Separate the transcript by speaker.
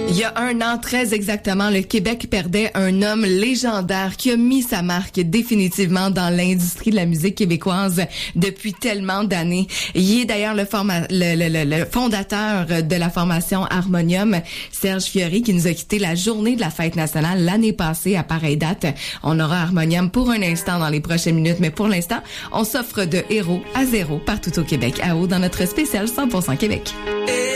Speaker 1: Il y a un an, très exactement, le Québec perdait un homme légendaire qui a mis sa marque définitivement dans l'industrie de la musique québécoise depuis tellement d'années. Il est d'ailleurs le fondateur de la formation Harmonium, Serge Fiori, qui nous a quitté la journée de la fête nationale l'année passée à pareille date. On aura Harmonium pour un instant dans les prochaines minutes, mais pour l'instant, on s'offre de héros à zéro partout au Québec. À haut dans notre spécial 100% Québec.